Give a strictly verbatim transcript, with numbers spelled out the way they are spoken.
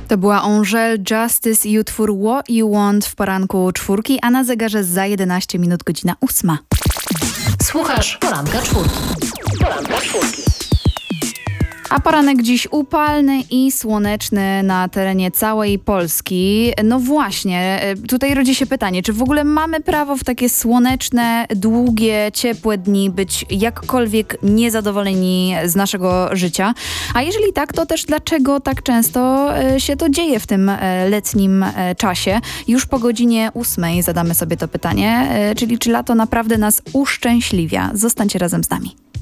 To była Angèle Justice i utwór What You Want w poranku czwórki, a na zegarze za jedenaście minut godzina ósma. Słuchasz Poranka Czwórki. Poranka Czwórki. A poranek dziś upalny i słoneczny na terenie całej Polski. No właśnie, tutaj rodzi się pytanie, czy w ogóle mamy prawo w takie słoneczne, długie, ciepłe dni być jakkolwiek niezadowoleni z naszego życia? A jeżeli tak, to też dlaczego tak często się to dzieje w tym letnim czasie? Już po godzinie ósmej zadamy sobie to pytanie, czyli czy lato naprawdę nas uszczęśliwia? Zostańcie razem z nami.